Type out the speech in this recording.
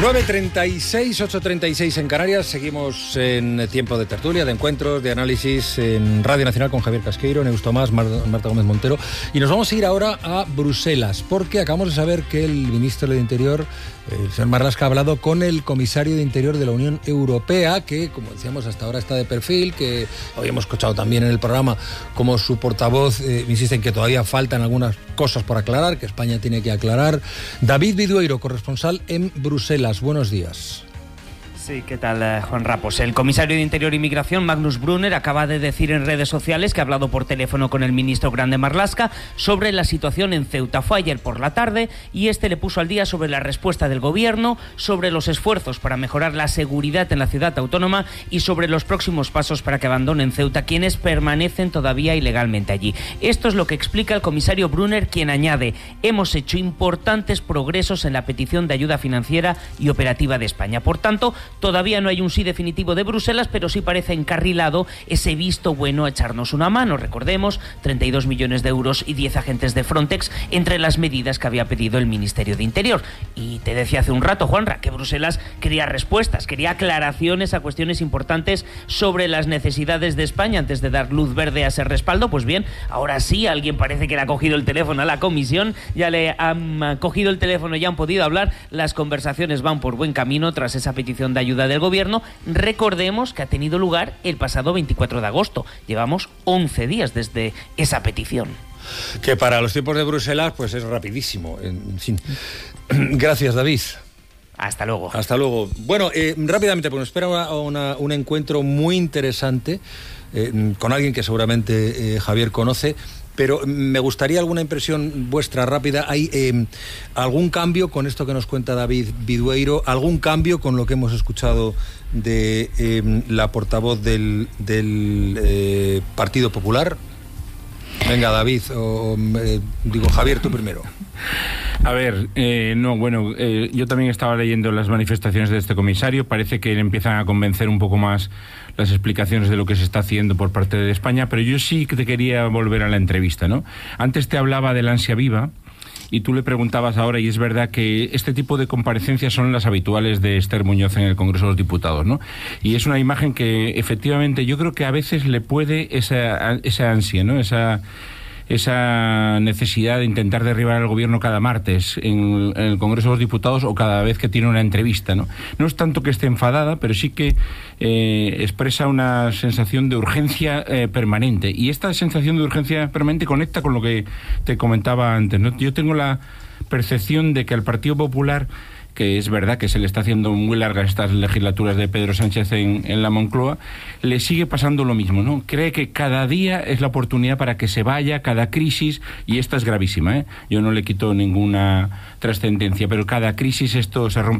9:36, 8:36 en Canarias. Seguimos en tiempo de tertulia, de encuentros, de análisis en Radio Nacional con Javier Casqueiro, Neus Tomás, Marta Gómez Montero. Y nos vamos a ir ahora a Bruselas, porque acabamos de saber que el ministro de Interior, el señor Marlaska, ha hablado con el comisario de Interior de la Unión Europea, que, como decíamos, hasta ahora está de perfil, que hoy hemos escuchado también en el programa como su portavoz insiste en que todavía faltan algunas cosas por aclarar, que España tiene que aclarar. David Bidueiro, corresponsal en Bruselas. Buenos días. Sí, ¿qué tal, Juan Rapos? El comisario de Interior y Migración, Magnus Brunner, acaba de decir en redes sociales que ha hablado por teléfono con el ministro Grande Marlaska sobre la situación en Ceuta. Fue ayer por la tarde y le puso al día sobre la respuesta del gobierno, sobre los esfuerzos para mejorar la seguridad en la ciudad autónoma y sobre los próximos pasos para que abandonen Ceuta quienes permanecen todavía ilegalmente allí. Esto es lo que explica el comisario Brunner, quien añade: hemos hecho importantes progresos en la petición de ayuda financiera y operativa de España. Por tanto, todavía no hay un sí definitivo de Bruselas, pero sí parece encarrilado ese visto bueno a echarnos una mano. Recordemos, 32 millones de euros y 10 agentes de Frontex entre las medidas que había pedido el Ministerio de Interior. Y te decía hace un rato, Juanra, que Bruselas quería respuestas, quería aclaraciones a cuestiones importantes sobre las necesidades de España antes de dar luz verde a ese respaldo. Pues bien, ahora sí, alguien parece que le ha cogido el teléfono a la comisión, ya le han cogido el teléfono y han podido hablar. Las conversaciones van por buen camino tras esa petición de ayuda del gobierno. Recordemos que ha tenido lugar el pasado 24 de agosto. Llevamos 11 días desde esa petición. Que para los tiempos de Bruselas pues es rapidísimo. Gracias, David. Hasta luego. Hasta luego. Bueno, rápidamente, pues nos espera un encuentro muy interesante con alguien que seguramente Javier conoce. Pero me gustaría alguna impresión vuestra rápida. ¿Hay algún cambio con esto que nos cuenta David Bidueiro? ¿Algún cambio con lo que hemos escuchado de la portavoz del Partido Popular? Venga, David, digo Javier, tú primero. A ver, yo también estaba leyendo las manifestaciones de este comisario. Parece que empiezan a convencer un poco más las explicaciones de lo que se está haciendo por parte de España, pero yo sí que te quería volver a la entrevista, ¿no? Antes te hablaba del ansia viva y tú le preguntabas ahora, y es verdad que este tipo de comparecencias son las habituales de Esther Muñoz en el Congreso de los Diputados, ¿no? Y es una imagen que efectivamente yo creo que a veces le puede esa ansia, ¿no? Esa necesidad de intentar derribar al gobierno cada martes en el Congreso de los Diputados o cada vez que tiene una entrevista, ¿no? No es tanto que esté enfadada, pero sí que expresa una sensación de urgencia permanente. Y esta sensación de urgencia permanente conecta con lo que te comentaba antes, ¿no? Yo tengo la percepción de que al Partido Popular, que es verdad que se le está haciendo muy largas estas legislaturas de Pedro Sánchez en la Moncloa, le sigue pasando lo mismo, ¿no? Cree que cada día es la oportunidad para que se vaya, cada crisis, y esta es gravísima, ¿eh? Yo no le quito ninguna trascendencia, pero cada crisis esto se rompe